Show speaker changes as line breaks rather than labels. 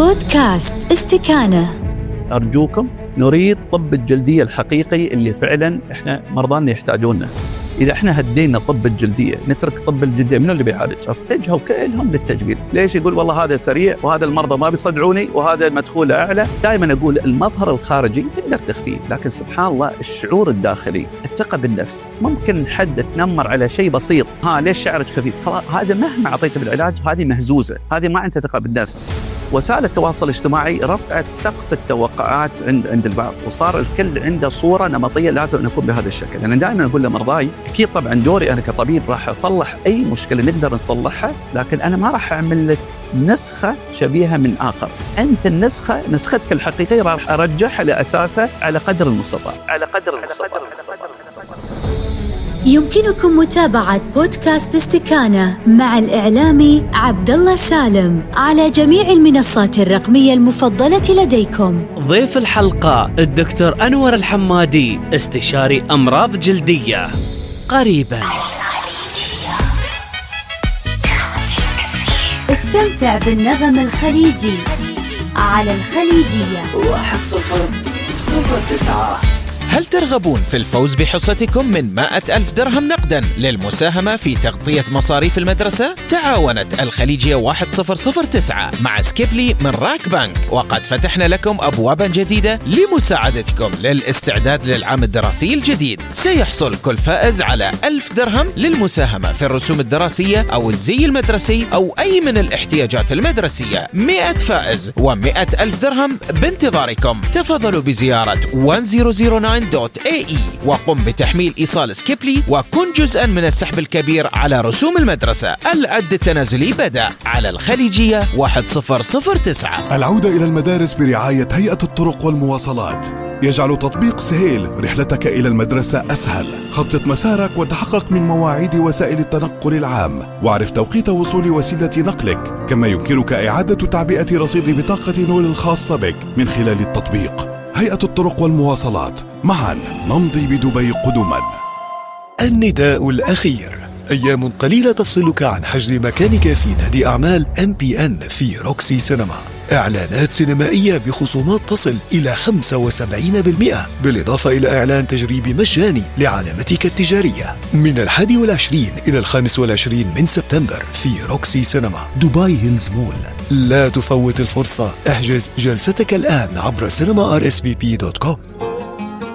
بودكاست استكانة.
أرجوكم نريد طب الجلدية الحقيقي اللي فعلا إحنا مرضانا يحتاجونه. إذا إحنا هدينا طب الجلدية نترك طب الجلدية، منو اللي بيعالج؟ اتجهوا كلهم للتجميل. ليش يقول والله هذا سريع وهذا المرضى ما بيصدعوني وهذا مدخوله أعلى؟ دائما أقول المظهر الخارجي تقدر تخفيه، لكن سبحان الله الشعور الداخلي، الثقة بالنفس. ممكن حد تنمر على شيء بسيط، ليش شعرك خفيف؟ خلاص هذا مهما أعطيته بالعلاج هذه مهزوزة، هذه ما عندها ثقة بالنفس. وسائل التواصل الاجتماعي رفعت سقف التوقعات عند البعض، وصار الكل عنده صورة نمطية لازم نكون بهذا الشكل. أنا دائما أقول لمرضاي أكيد طبعا دوري أنا كطبيب راح أصلح أي مشكلة نقدر نصلحها، لكن أنا ما راح أعمل لك نسخة شبيهة من آخر. أنت نسختك الحقيقية راح أرجح على أساسه على قدر المستطاع.
يمكنكم متابعة بودكاست استكانة مع الإعلامي عبدالله سالم على جميع المنصات الرقمية المفضلة لديكم.
ضيف الحلقة الدكتور أنور الحمادي، استشاري أمراض جلدية. قريبا
استمتع بالنغم الخليجي على الخليجية
1009. هل ترغبون في الفوز بحصتكم من 100,000 درهم نقدا للمساهمة في تغطية مصاريف المدرسة؟ تعاونت الخليجية 1009 مع سكيبلي من راك بنك، وقد فتحنا لكم أبوابا جديدة لمساعدتكم للاستعداد للعام الدراسي الجديد. سيحصل كل فائز على 1000 درهم للمساهمة في الرسوم الدراسية أو الزي المدرسي أو أي من الاحتياجات المدرسية. 100 فائز و100,000 درهم بانتظاركم. تفضلوا بزيارة 1009.ae وقم بتحميل إيصال سكيبلي وكن جزءا من السحب الكبير على رسوم المدرسة. العد التنازلي بدأ على الخليجية 1009.
العودة إلى المدارس برعاية هيئة الطرق والمواصلات يجعل تطبيق سهيل رحلتك إلى المدرسة أسهل. خطط مسارك وتحقق من مواعيد وسائل التنقل العام، واعرف توقيت وصول وسيلة نقلك، كما يمكنك إعادة تعبئة رصيد بطاقة نول الخاصة بك من خلال التطبيق. هيئة الطرق والمواصلات، معا نمضي بدبي قدما.
النداء الأخير: أيام قليلة تفصلك عن حجز مكانك في نادي أعمال MPN في روكسي سينما. إعلانات سينمائية بخصومات تصل إلى 75%، بالإضافة إلى إعلان تجريبي مجاني لعلامتك التجارية من 21 إلى 25 من سبتمبر في روكسي سينما دبي هيلز مول. لا تفوت الفرصة، احجز جلستك الآن عبر cinema rsvp.com.